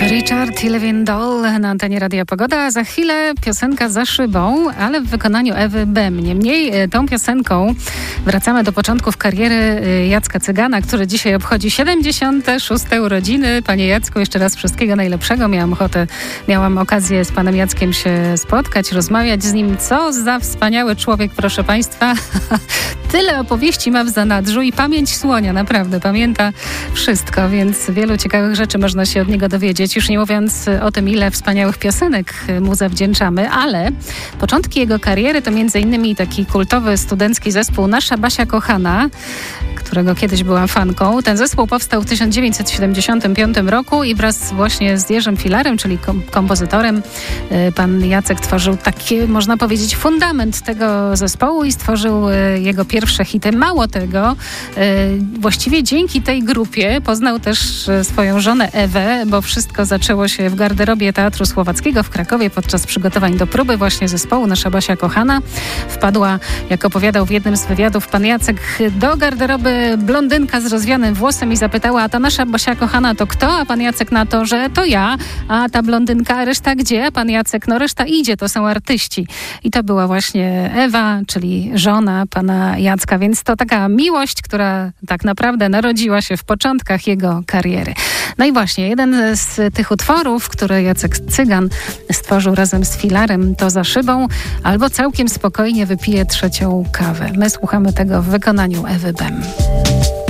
Richard Lewin-Doll na antenie Radia Pogoda. Za chwilę piosenka Za szybą, ale w wykonaniu Ewy Bem. Niemniej tą piosenką wracamy do początków kariery Jacka Cygana, który dzisiaj obchodzi 76. urodziny. Panie Jacku, jeszcze raz wszystkiego najlepszego. Miałam okazję z panem Jackiem się spotkać, rozmawiać z nim. Co za wspaniały człowiek, proszę państwa. Tyle opowieści ma w zanadrzu i pamięć słonia, naprawdę. Pamięta wszystko, więc wielu ciekawych rzeczy można się od niego dowiedzieć. Już nie mówiąc o tym, ile wspaniałych piosenek mu zawdzięczamy, ale początki jego kariery to m.in. taki kultowy studencki zespół Nasza Basia Kochana, którego kiedyś byłam fanką. Ten zespół powstał w 1975 roku i wraz właśnie z Jerzym Filarem, czyli kompozytorem, pan Jacek tworzył taki, można powiedzieć, fundament tego zespołu i stworzył jego pierwsze hity. Mało tego, właściwie dzięki tej grupie poznał też swoją żonę Ewę, bo wszystko zaczęło się w garderobie Teatru Słowackiego w Krakowie podczas przygotowań do próby właśnie zespołu Nasza Basia Kochana. Wpadła, jak opowiadał w jednym z wywiadów pan Jacek, do garderoby blondynka z rozwianym włosem i zapytała: a ta Nasza Basia Kochana to kto? A pan Jacek na to, że to ja. A ta blondynka, a reszta gdzie? A pan Jacek: no reszta idzie, to są artyści. I to była właśnie Ewa, czyli żona pana Jacka, więc to taka miłość, która tak naprawdę narodziła się w początkach jego kariery. No i właśnie, jeden z tych utworów, które Jacek Cygan stworzył razem z Filarem, to Za szybą, albo Całkiem spokojnie wypiję trzecią kawę. My słuchamy tego w wykonaniu Ewy Bem.